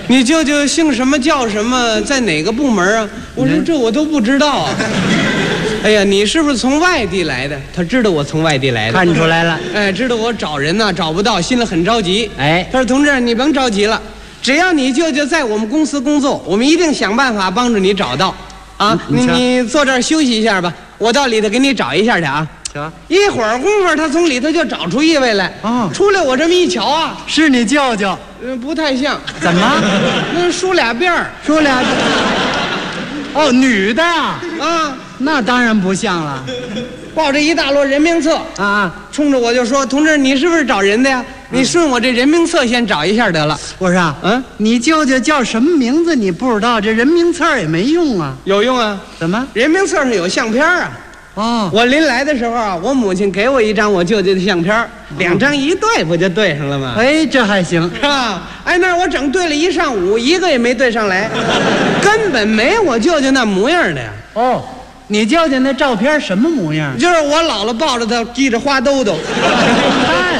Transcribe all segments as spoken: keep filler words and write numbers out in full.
你舅舅姓什么叫什么，在哪个部门啊？我说这我都不知道啊。哎呀，你是不是从外地来的？他知道我从外地来的， 看出来了。 哎，知道我找人呢找不到，心里很着急。 哎， 他说同志，你甭着急了，只要你舅舅在我们公司工作，我们一定想办法帮助你找到。啊，你你坐这儿休息一下吧，我到里头给你找一下去啊。 行， 一会儿功夫，他从里头就找出一位来。 哦， 出来我这么一瞧啊， 是你舅舅？ 嗯，不太像。 怎么？ 那梳俩辫儿， 梳俩。哦，女的啊， 啊， 那当然不像了。 抱着一大摞人名册啊， 冲着我就说：“同志，你是不是找人的呀？你顺我这人名册先找一下得了。” 我说啊，嗯，你舅舅叫什么名字？你不知道，这人名册也没用啊。 有用啊？ 怎么？ 人名册上有相片啊。哦，我临来的时候啊，我母亲给我一张我舅舅的相片，两张一对不就对上了吗？ 哎，这还行是吧？哎，那我整对了一上午，一个也没对上来，根本没我舅舅那模样的呀。 哦，你舅舅那照片什么模样？ 就是我姥姥抱着他，系着花兜兜。 看，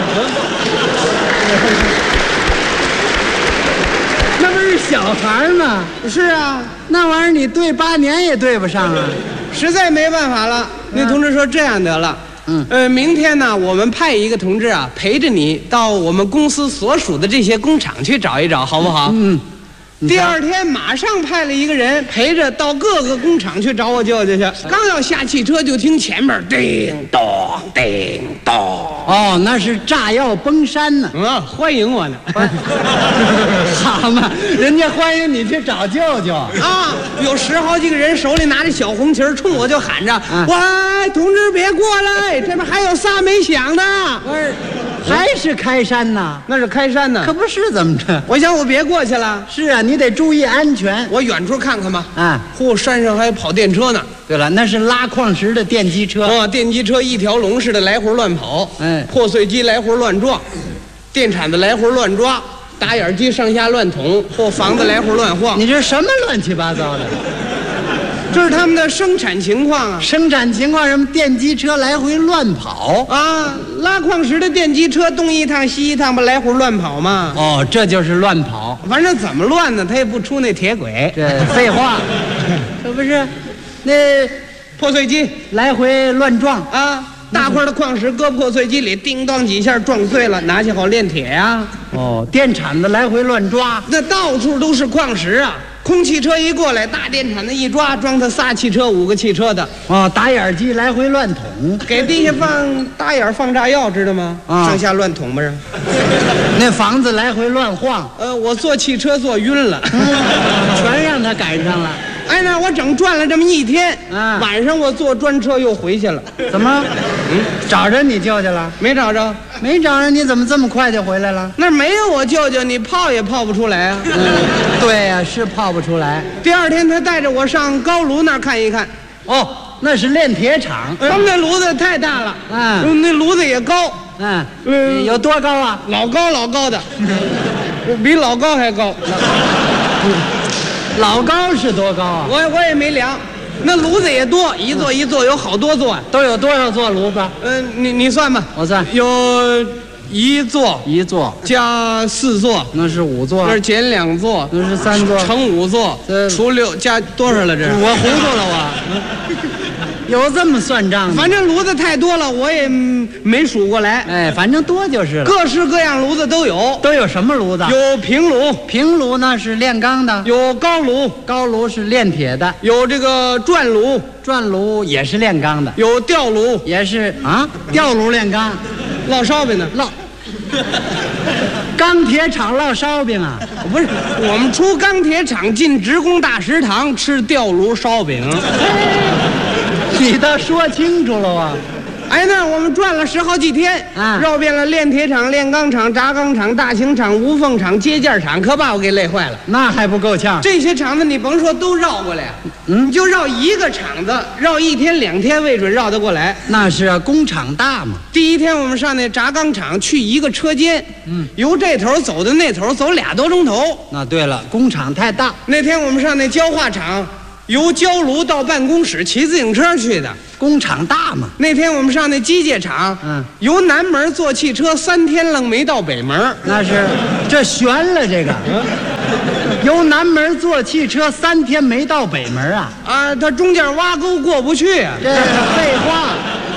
那不是小孩吗？ 是啊， 那玩意儿你对八年也对不上啊。 实在没办法了，那同志说这样得了，嗯，呃，明天呢，我们派一个同志啊，陪着你到我们公司所属的这些工厂去找一找，好不好？嗯。第二天马上派了一个人陪着到各个工厂去找我舅舅去。刚要下汽车，就听前面叮咚叮咚。 哦，那是炸药崩山呢。 嗯，欢迎我呢。 好嘛，人家欢迎你去找舅舅啊！有十好几个人手里拿着小红旗儿，冲我就喊着：“喂，同志别过来，这边还有仨没响的。” 不是，还是开山呢？ 那是开山呢， 可不是怎么着？ 我想我别过去了。 是啊，你得注意安全。 我远处看看吧。 啊， 嚯，山上还有跑电车呢。 对了，那是拉矿石的电机车。 啊，电机车一条龙似的来回乱跑，哎，破碎机来回乱撞，电铲子来回乱抓，打眼机上下乱捅，或房子来回乱晃。 你这什么乱七八糟的？ 这是他们的生产情况啊！ 生产情况，什么电机车来回乱跑啊？拉矿石的电机车东一趟西一趟，不来回乱跑吗？ 哦，这就是乱跑。 反正怎么乱呢，他也不出那铁轨。 这废话，这不是那破碎机来回乱撞啊！大块的矿石搁破碎机里，叮当几下撞碎了，拿去好炼铁呀。 哦，电铲子来回乱抓， 那到处都是矿石啊！空汽车一过来，大电铲子一抓，装他仨汽车、五个汽车的。 哦，打眼机来回乱捅， 给地下放打眼放炸药，知道吗？啊，上下乱捅吧是。 那房子来回乱晃。 呃，我坐汽车坐晕了， 全让他赶上了。 哎，那我整转了这么一天， 啊， 晚上我坐专车又回去了。 怎么？嗯，找着你舅舅了？ 没找着， 没找着，你怎么这么快就回来了？ 那没有我舅舅，你泡也泡不出来啊。 嗯，对呀、啊，是泡不出来。 第二天他带着我上高炉那儿看一看。 哦，那是炼铁厂。 他们那炉子太大了， 啊， 那炉子也高， 嗯，嗯，有多高啊？ 老高老高的，比老高还高。 老高是多高啊？ 我我也没量，那炉子也多，一座一座有好多座， 都有多少座炉子？ 嗯、呃，你你算吧， 我算， 有一座， 一座加四座， 那是五座， 那是减两座， 那是三座， 乘五座，除六加多少了？这我糊涂了我。有这么算账的？ 反正炉子太多了，我也没数过来。 哎，反正多就是了。 各式各样炉子都有。 都有什么炉子？ 有平炉， 平炉那是炼钢的； 有高炉， 高炉是炼铁的； 有这个转炉， 转炉也是炼钢的； 有吊炉， 也是啊，吊炉炼钢， 烙烧饼的烙。钢铁厂烙烧饼啊？ 不是，我们出钢铁厂进职工大食堂吃吊炉烧饼。 你倒说清楚了啊！ 哎，那我们转了十好几天，啊，绕遍了炼铁厂、炼钢厂、轧钢厂、大型厂、无缝厂、接件厂，可把我给累坏了。 那还不够呛？ 这些厂子你甭说都绕过来，嗯，就绕一个厂子，绕一天两天未准绕得过来。 那是啊，工厂大嘛。 第一天我们上那轧钢厂，去一个车间，嗯，由这头走到那头，走俩多钟头。 那对了，工厂太大。 那天我们上那焦化厂。由焦炉到办公室骑自行车去的， 工厂大嘛。 那天我们上那机械厂，嗯，由南门坐汽车三天愣没到北门， 那是这悬了这个。 由南门坐汽车三天没到北门啊！ 啊，他中间挖沟过不去啊。 这是废话。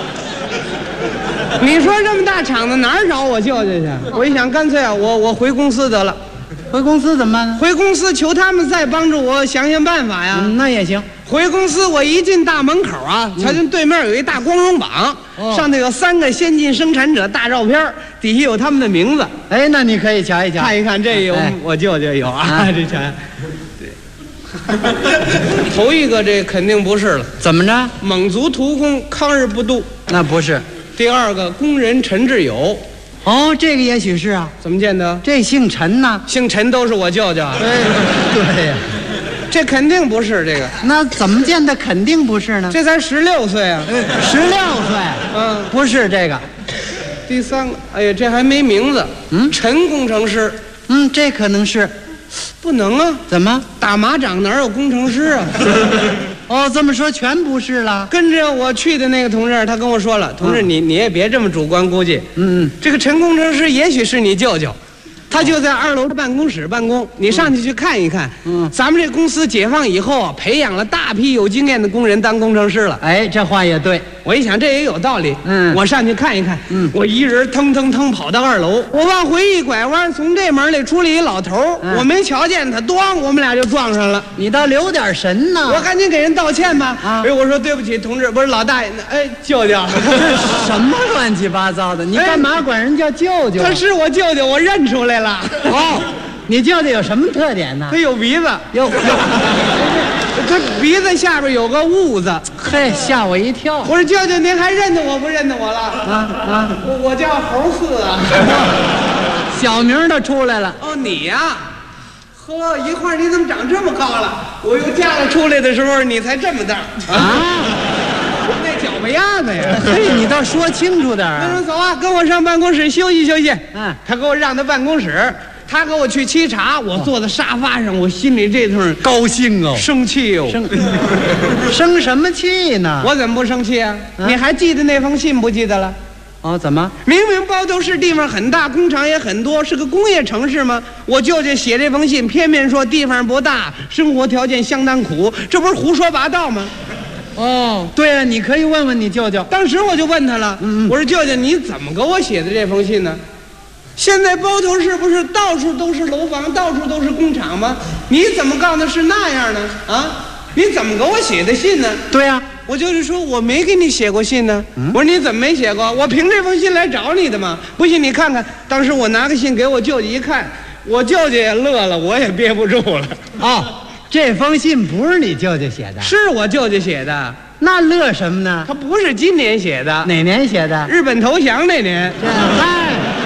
你说这么大厂子哪儿找我舅舅去？我一想，干脆啊，我我回公司得了。 回公司怎么办呢？ 回公司求他们再帮助我想想办法呀。 嗯，那也行。 回公司我一进大门口啊，瞧见对面有一大光荣榜， 哦、 上头有三个先进生产者大照片，底下有他们的名字。 哎，那你可以瞧一瞧， 看一看，这有、哎、我舅舅有啊，啊这瞧。对，头一个这肯定不是了。 怎么着？ 蒙族屠工抗日不度， 那不是。 第二个工人陈志友。 哦，这个也许是啊。 怎么见得？ 这姓陈呢？ 姓陈都是我舅舅。 对对呀， 这肯定不是这个。 那怎么见的肯定不是呢？ 这才十六岁啊！ 十六岁， 嗯， 不是这个。 第三个，哎呀，这还没名字。嗯，陈工程师。 嗯，这可能是。 不能啊！ 怎么？ 打马掌哪有工程师啊？ 哦，这么说全不是了。 跟着我去的那个同志，他跟我说了，同志，你你也别这么主观估计。 嗯， 这个陈工程师也许是你舅舅，他就在二楼的办公室办公，你上去去看一看。嗯，咱们这公司解放以后啊，培养了大批有经验的工人当工程师了。 哎，这话也对。 我一想这也有道理。嗯，我上去看一看。嗯，我一人腾腾腾跑到二楼，我往回一拐弯，从这门里出来一老头，嗯、我没瞧见他，咣，我们俩就撞上了。 你倒留点神呢！ 我赶紧给人道歉吧。啊，哎，我说对不起，同志，不是老大爷，哎，舅舅。 什么乱七八糟的？你干嘛管人叫舅舅、啊？ 他是我舅舅，我认出来了。 哦，你舅舅有什么特点呢？ 他有鼻子， 有有， 他鼻子下边有个痦子。 嘿，吓我一跳！ 我说舅舅，您还认得我不认得我了？啊啊！我我叫猴四啊， 小名都出来了。 哦，你呀、啊，呵，一会儿你怎么长这么高了？我又嫁了出来的时候，你才这么大啊！那脚巴丫子呀！ 嘿，你倒说清楚点啊！ 那说走啊，跟我上办公室休息休息。 嗯， 他给我让到办公室。他给我去沏茶，我坐在沙发上，我心里这通高兴哦， 生气哦， 生生什么气呢？ 我怎么不生气啊？啊你还记得那封信不记得了？ 哦，怎么？ 明明包头市地方很大，工厂也很多，是个工业城市吗？我舅舅写这封信，偏偏说地方不大，生活条件相当苦，这不是胡说八道吗？ 哦，对啊，你可以问问你舅舅。 当时我就问他了，嗯、我说舅舅，你怎么给我写的这封信呢？现在包头市不是到处都是楼房，到处都是工厂吗？你怎么告的是那样呢？啊，你怎么给我写的信呢？ 对呀、啊， 我就是说我没给你写过信呢。嗯、我说你怎么没写过？我凭这封信来找你的嘛。不信你看看，当时我拿个信给我舅舅一看，我舅舅也乐了，我也憋不住了。 哦，这封信不是你舅舅写的？ 是我舅舅写的。 那乐什么呢？ 他不是今年写的。 哪年写的？ 日本投降那年。 嗨。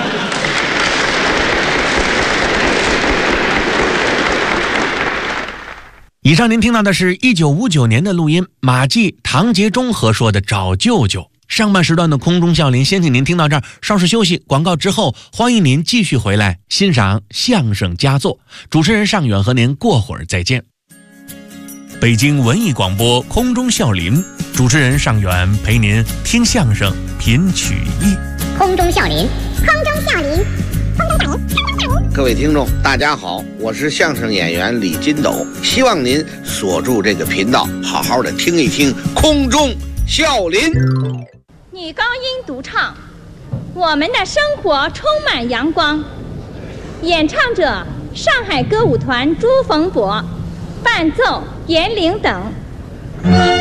以上您听到的是一九五九年的录音，马季、唐杰忠合说的《找舅舅》。上半时段的空中笑林先请您听到这儿，稍事休息，广告之后欢迎您继续回来欣赏相声佳作。主持人尚远和您过会儿再见。北京文艺广播空中笑林，主持人尚远陪您听相声品曲艺。 空中笑林，空中笑林，空中笑林，空中笑林。 各位听众大家好，我是相声演员李金斗，希望您锁住这个频道，好好的听一听空中笑林。 女高音独唱，我们的生活充满阳光。演唱者上海歌舞团朱逢博，伴奏严玲等。